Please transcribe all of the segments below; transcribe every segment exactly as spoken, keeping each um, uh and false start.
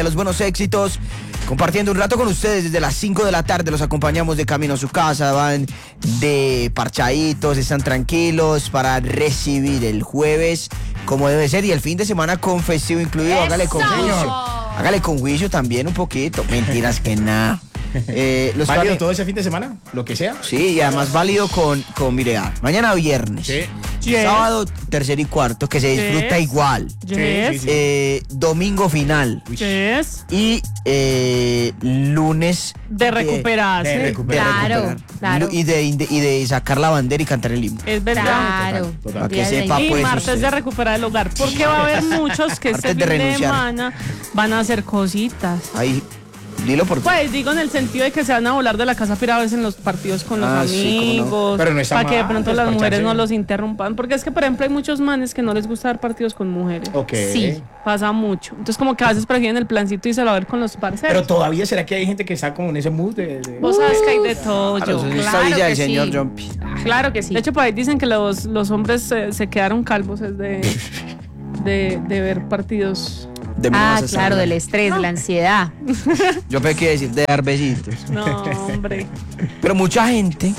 los buenos éxitos, compartiendo un rato con ustedes desde las cinco de la tarde. Los acompañamos de camino a su casa, van de parchaditos, están tranquilos para recibir el jueves como debe ser y el fin de semana con festivo incluido. ¡Eso! Hágale con juicio, hágale con juicio también un poquito. Mentiras que nada. Eh, los ¿Válido cuales, todo ese fin de semana? Lo que sea. sí, y además válido con, con mire, ah, mañana viernes, Sí. Yes. sábado tercer y cuarto, que se disfruta Yes. igual. Yes. Sí, sí, sí. Eh, domingo final Yes. y eh, lunes De recuperarse. de de recuperar. Claro, recuperar. claro. Lu- y de, y de y de sacar la bandera y cantar el himno. Es verdad. Claro. Total, total. Para que Día de sepa, la- Y pues, martes usted. de recuperar el hogar. Porque va a haber muchos que este Martes de fin de renunciar. semana van a hacer cositas. Ahí, dilo por Pues digo en el sentido de que se van a volar de la casa para verse en los partidos con los Ah, sí, cómo no. amigos, Pero no está para que de mal, pronto las mujeres despacharse. no los interrumpan, porque es que por ejemplo hay muchos manes que no les gusta ver partidos con mujeres. Ok. Sí. Pasa mucho. Entonces como que a veces prefieren el plancito y se lo va a ver con los Pero parceros. todavía será que hay gente que está como en ese mood de. de- Vos sabes que hay de todo, Claro, yo. eso es claro esta villa que del señor sí. Jumpy. Claro que sí. De hecho, por ahí dicen que los, los hombres se, se quedaron calvos es de, de, de ver partidos. De Ah, mimosas claro, hablan. del estrés, de la ansiedad. Yo pensé que iba a decir de dar besitos. No, hombre. Pero mucha gente.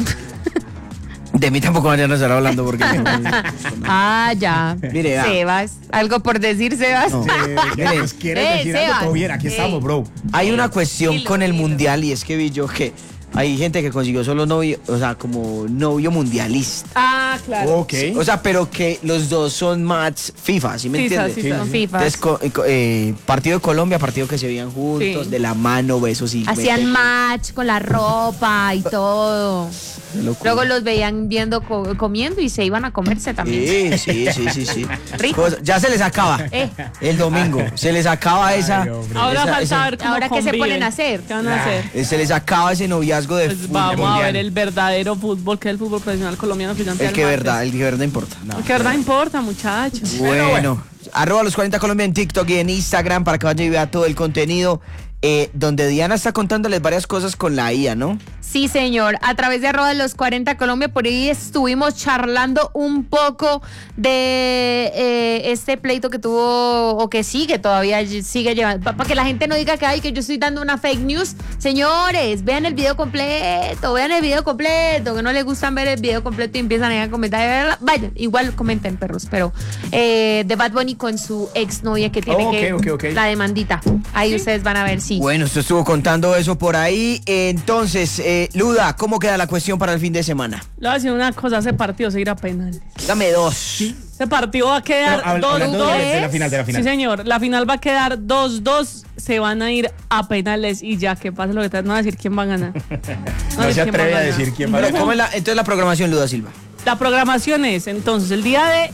De mí tampoco vayan a estar hablando porque. Ah, ya. Mire, ah. Sebas. ¿Algo por decir, Sebas? No. Eh, que Mire. nos quieres Eh, decir algo, Sebas. todo bien, aquí Eh. estamos, bro. Hay una cuestión Dilo, con el dilo. mundial y es que vi yo que hay gente que consiguió solo novio, o sea, como novio mundialista. Ah, claro. Ok. O sea, pero que los dos son match FIFA, ¿sí me Sí, entiendes? sí, Sí, son sí. Fifas. Entonces, co- co- eh, partido de Colombia, partido que se veían juntos, Sí. de la mano, besos y... Hacían mete- match con la ropa y todo. Qué locura. Luego los veían viendo, co- comiendo y se iban a comerse también. Sí, sí, sí, sí, sí. Rico. Cosa- ya se les acaba. Eh. El domingo. Se les acaba esa. hombre. Ahora esa- falta esa- ver cómo Ahora, ¿qué se conviven. ponen a hacer? ¿Qué van a hacer? eh, Se les acaba ese noviazgo de Pues fútbol. vamos a mundial. ver el verdadero fútbol, que es el fútbol profesional colombiano que ya empieza El que el verdad, martes. el que verdad importa. El que verdad importa, muchachos. Bueno, bueno. arroba los cuarenta Colombia en TikTok y en Instagram para que vayan y vean todo el contenido. Eh, donde Diana está contándoles varias cosas con la I A, ¿no? Sí, señor. A través de arroba de los cuarenta Colombia, por ahí estuvimos charlando un poco de eh, este pleito que tuvo, o que sigue todavía, sigue llevando, para que la gente no diga que, ay, que yo estoy dando una fake news. Señores, vean el video completo, vean el video completo, que no les gustan ver el video completo y empiezan a comentar. Vayan, igual comenten, perros, pero eh, de Bad Bunny con su exnovia que tiene Oh, ok, que, ok, ok. la demandita. Ahí ustedes van a ver, sí. Bueno, usted estuvo contando eso por ahí. Entonces, eh, Luda, ¿cómo queda la cuestión para el fin de semana? Le voy a decir una cosa, ese partido se irá a penales. Dígame dos. Ese partido va a quedar Pero, habl- dos hablando dos. de, de la final, de la final. Sí, señor. La final va a quedar dos dos. Se van a ir a penales y ya, que pase lo que te no va a decir quién va a ganar. No decir se quién va atreve a ganar. decir quién va a Pero, ganar. ¿cómo es la, entonces la programación, Luda Silva? La programación es, entonces, el día de...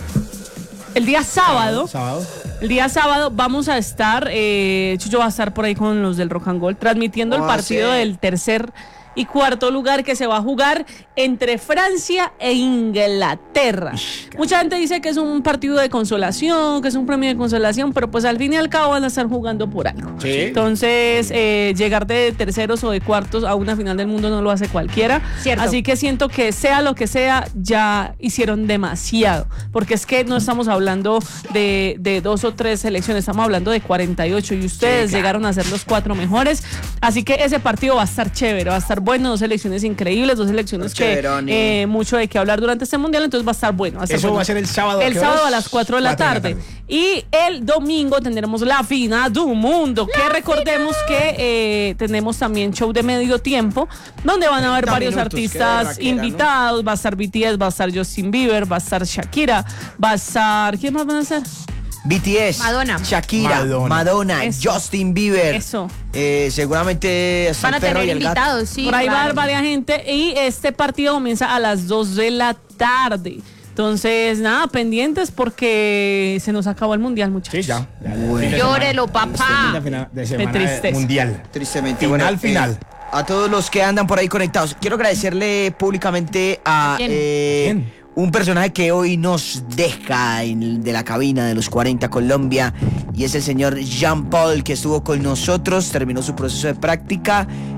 El día sábado, Sábado. el día sábado vamos a estar, eh, Chucho va a estar por ahí con los del Rock and Gold, transmitiendo el Ah, partido sí. del tercer y cuarto lugar que se va a jugar entre Francia e Inglaterra. Mucha gente dice que es un partido de consolación, que es un premio de consolación, pero pues al fin y al cabo van a estar jugando por algo. Sí. Entonces, eh, llegar de terceros o de cuartos a una final del mundo no lo hace cualquiera. Cierto. Así que siento que sea lo que sea, ya hicieron demasiado. Porque es que no estamos hablando de, de dos o tres selecciones, estamos hablando de cuarenta y ocho y ustedes Sí, claro. llegaron a ser los cuatro mejores. Así que ese partido va a estar chévere, va a estar bueno, dos selecciones increíbles, dos selecciones que Chéveroni. eh, mucho de qué hablar durante este mundial, entonces va a estar bueno. Va a estar Eso bueno. va a ser el sábado. ¿a El qué sábado horas? a las cuatro de la Cuatro tarde. Y el domingo tendremos la final del mundo. Que recordemos que eh, tenemos también show de medio tiempo, donde van a haber treinta varios minutos, qué artistas berraquera, ¿no? invitados. Va a estar B T S, va a estar Justin Bieber, va a estar Shakira, va a estar. ¿Quién más van a estar? B T S, Madonna. Shakira, Madonna, Madonna. Eso. Justin Bieber. Eso. Eh, seguramente hasta Van a el perro tener y el gato. invitados, sí. Por ahí va a claro. haber varias gente. Y este partido comienza a las dos de la tarde. Entonces, nada, pendientes porque se nos acabó el mundial, muchachos. Sí, ya. ya, ya. Bueno. Fin de Llórelo, semana. papá. De final- de semana tristeza. mundial. Tristemente. Final, bueno, final. eh, a todos los que andan por ahí conectados, quiero agradecerle públicamente a ¿Quién? eh, ¿Quién? un personaje que hoy nos deja en, de la cabina de los cuarenta Colombia, y es el señor Jean Paul, que estuvo con nosotros, terminó su proceso de práctica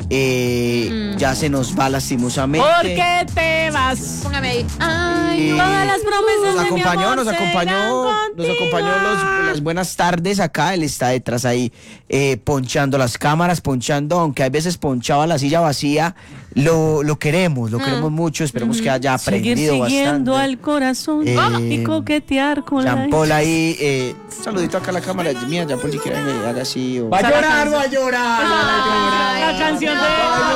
eh, mm. ya se nos va lastimosamente. ¿Por qué te vas? Póngame ahí. Ay, no. Todas las promesas nos de mi acompañó, amor nos acompañó, nos acompañó los, las buenas tardes acá. Él está detrás ahí eh, ponchando las cámaras, ponchando, aunque a veces ponchaba la silla vacía. Lo, lo queremos, lo mm. queremos mucho. Esperemos mm. que haya aprendido Seguir siguiendo bastante. al corazón eh, y coquetear con Jean Paul la... ahí, eh, un saludito acá a la cámara. Mira, Jean Paul, si quieren que haga así. O... Va a llorar, va a llorar. La canción de...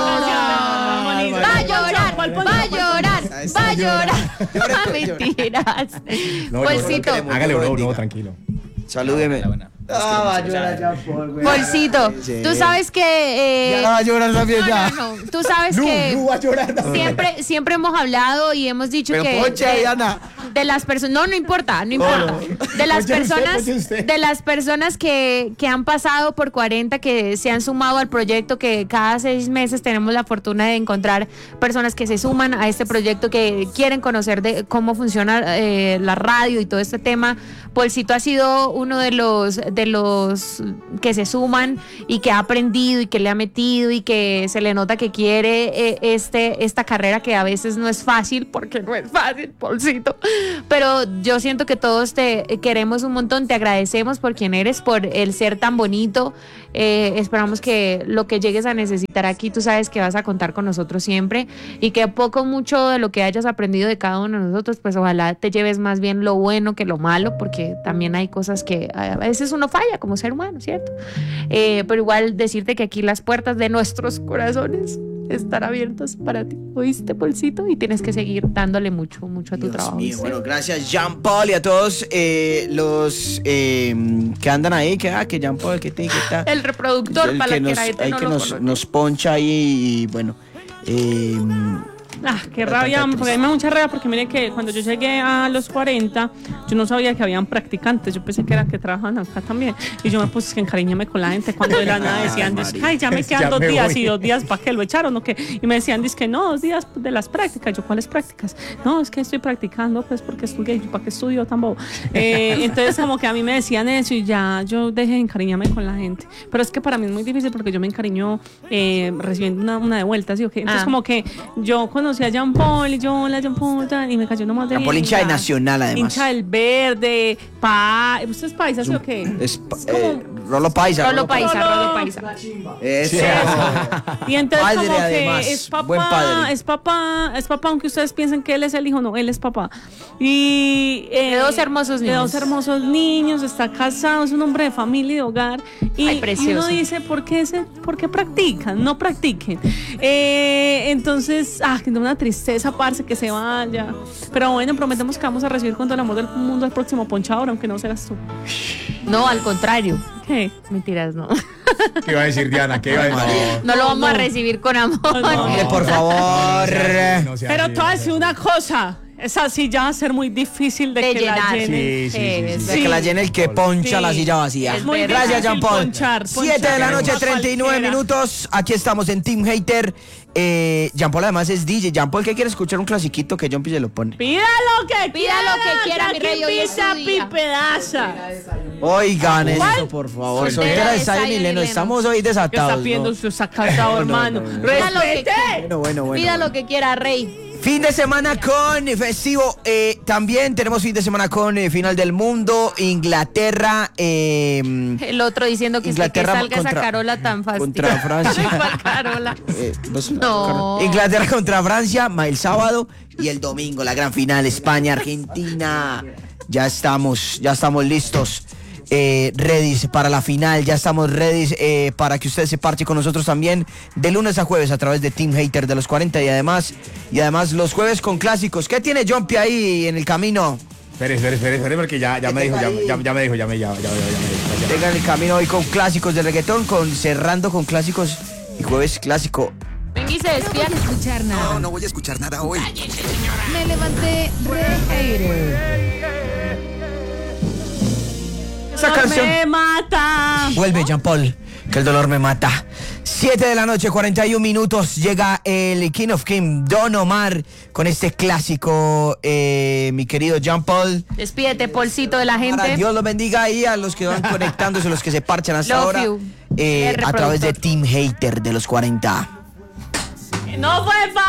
Va a llorar, va a llorar, va a llorar. Mentiras. Bolsito. Hágale uno, no, tranquilo. Salúdeme. Ah, va a llorar Jean Paul, güey. Bolsito, tú sabes que... Eh, ya va a llorar también, ya. No, no, no. Tú sabes no, que... No va a llorar también. Siempre, siempre hemos hablado y hemos dicho Pero que... ponche, de, Diana. de las personas... No, no importa, no importa. De las Ponche personas, usted, ponche usted. de las personas que, que han pasado por cuarenta, que se han sumado al proyecto, que cada seis meses tenemos la fortuna de encontrar personas que se suman a este proyecto, que quieren conocer de cómo funciona eh, la radio y todo este tema. Polcito ha sido uno de los, de los que se suman y que ha aprendido y que le ha metido y que se le nota que quiere eh, este, esta carrera, que a veces no es fácil, porque no es fácil, Polcito, pero yo siento que todos te queremos un montón, te agradecemos por quien eres, por el ser tan bonito. Eh, esperamos que lo que llegues a necesitar aquí, tú sabes que vas a contar con nosotros siempre, y que poco mucho de lo que hayas aprendido de cada uno de nosotros, pues ojalá te lleves más bien lo bueno que lo malo, porque también hay cosas que a veces uno falla como ser humano, ¿cierto? Eh, pero igual decirte que aquí las puertas de nuestros corazones están abiertas para ti, ¿oíste, Polcito? Y tienes que seguir dándole mucho, mucho a tu Dios trabajo. mío, ¿viste? bueno, gracias Jean Paul y a todos eh, los eh, que andan ahí, que ah, que Jean Paul, que te, que está. El reproductor, el para que la que nos, la gente hay no que lo nos, conoce. nos poncha ahí y bueno. Eh, Ah, qué rabia, porque a mí me da mucha rabia, porque mire que cuando yo llegué a los cuarenta, yo no sabía que habían practicantes, yo pensé que era que trabajaban acá también, y yo me puse que encariñarme con la gente cuando de la nada decían, ay, ya me quedan Ya dos me días voy. y dos días, ¿para qué lo echaron o qué? Y me decían, dice que no, dos días de las prácticas. Yo, ¿cuáles prácticas? No, es que estoy practicando, pues porque estudié, yo, ¿para qué estudio tan bobo? Eh, entonces como que a mí me decían eso y ya yo dejé de encariñarme con la gente, pero es que para mí es muy difícil porque yo me encariño eh, recibiendo una, una de vuelta, ¿sí? Okay. Entonces Ah. como que yo conocí a Jean Paul y yo, hola Jean Paul, y me cayó nomás de Jean Paul hincha de linda. Nacional, además. Hincha del Verde, pa, ¿usted es paisa, sí o qué? es, pa- eh, Rolo Paisa. Rolo Paisa, Rolo. Rolo Paisa. Eso. Y entonces Padre, como que además, es papá, buen padre. es papá, es papá, aunque ustedes piensen que él es el hijo, no, él es papá. Y eh, De dos hermosos de niños. dos hermosos niños, está casado, es un hombre de familia y de hogar. Y, Ay, y precioso. uno dice, ¿por qué, se, ¿por qué practican? No practiquen. Eh, entonces, ah, que da una tristeza, parce, que se vaya. Pero bueno, prometemos que vamos a recibir con todo el amor del mundo al próximo ponchador, aunque no seas tú. No, al contrario. ¿Qué? Mentiras, no. ¿Qué iba a decir Diana? ¿Qué iba a decir? No lo vamos a recibir con amor. No. Mire, por favor. No sea Pero así, te voy a no decir sea una cosa. Esa silla va a ser muy difícil de, De que la llenar. llenen. Sí, sí, sí, Es sí. De que la llene el que poncha Sí. la silla vacía. Es muy Gracias, difícil Jean Paul. ponchar, siete de la ponchar. noche, treinta y nueve Cualquiera. minutos. Aquí estamos en Team Hater. Eh, Jean Paul además es D J. Jean Paul, ¿qué quiere escuchar? Un clasiquito que John P se lo pone. Pida lo que Pida lo que quiera, mi rey, hoy es pizza, su día. pipedaza. Oigan ¿Cuál? eso, por favor. Soltera Soltera de de Zion y Zion y Leno. Leno. Estamos hoy ¿Qué desatados. está pidiendo ¿no? su sacasado, hermano? no, no. Pida lo que ¡Respete! Bueno, bueno, bueno. Pida bueno. lo que quiera, rey. Fin de semana con festivo. Eh, también tenemos fin de semana con eh, final del mundo. Inglaterra. Eh, El otro diciendo que, es que, que Inglaterra salga contra- esa Carola tan fácil. contra Francia. ¿Cuál Carola? Eh, ¿no se- No. Inglaterra contra Francia, ma- el sábado y el domingo la gran final España-Argentina. Ya estamos, ya estamos listos, eh, ready para la final. Ya estamos ready eh, para que usted se parche con nosotros también de lunes a jueves a través de Team Hater de los cuarenta y además y además los jueves con clásicos. ¿Qué tiene Jumpy ahí en el camino? Espere, espere, espere, espere, porque ya, ya me dijo, ya, ya, ya me dijo, ya me, ya, ya, ya, ya me dijo. Tenga en el camino hoy con clásicos de reggaetón, con cerrando con clásicos y jueves clásico. Venga y se despierta. No voy a escuchar nada. No, no voy a escuchar nada hoy. Me levanté re hater. Esa No canción me mata. vuelve Jean Paul, que el dolor me mata. siete de la noche, cuarenta y un minutos, llega el King of King, Don Omar, con este clásico, eh, mi querido Jean Paul. Despídete, Polcito, de la Para gente. Dios los bendiga ahí a los que van conectándose, los que se parchan hasta Love ahora, you. eh, El a través de reproductor. Team Hater de los cuarenta. No fue fácil.